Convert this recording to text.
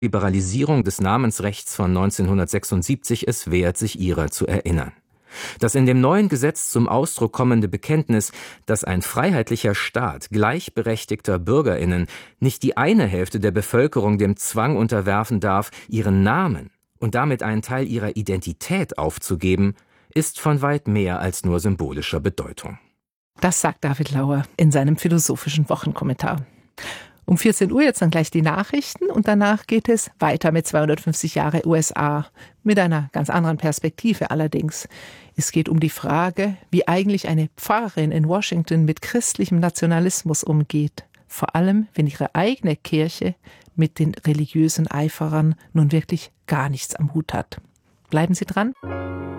Liberalisierung des Namensrechts von 1976 es wert, sich ihrer zu erinnern. Das in dem neuen Gesetz zum Ausdruck kommende Bekenntnis, dass ein freiheitlicher Staat gleichberechtigter BürgerInnen nicht die eine Hälfte der Bevölkerung dem Zwang unterwerfen darf, ihren Namen und damit einen Teil ihrer Identität aufzugeben, ist von weit mehr als nur symbolischer Bedeutung. Das sagt David Lauer in seinem philosophischen Wochenkommentar. Um 14 Uhr jetzt dann gleich die Nachrichten und danach geht es weiter mit 250 Jahre USA. Mit einer ganz anderen Perspektive allerdings. Es geht um die Frage, wie eigentlich eine Pfarrerin in Washington mit christlichem Nationalismus umgeht. Vor allem, wenn ihre eigene Kirche mit den religiösen Eiferern nun wirklich gar nichts am Hut hat. Bleiben Sie dran.